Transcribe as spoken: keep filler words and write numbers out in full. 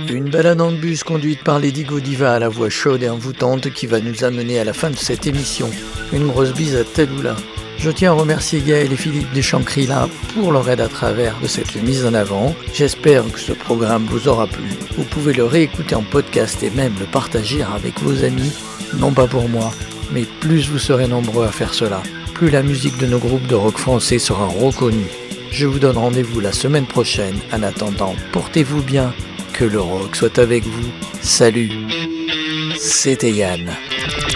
Une balade en bus conduite par Lady Godiva à la voix chaude et envoûtante qui va nous amener à la fin de cette émission. Une grosse bise à Tadoula. Je tiens à remercier Gaël et Philippe de Chancri-là pour leur aide à travers de cette mise en avant. J'espère que ce programme vous aura plu. Vous pouvez le réécouter en podcast et même le partager avec vos amis. Non pas pour moi, mais plus vous serez nombreux à faire cela, plus la musique de nos groupes de rock français sera reconnue. Je vous donne rendez-vous la semaine prochaine. En attendant, portez-vous bien. Que le rock soit avec vous. Salut, c'était Yann.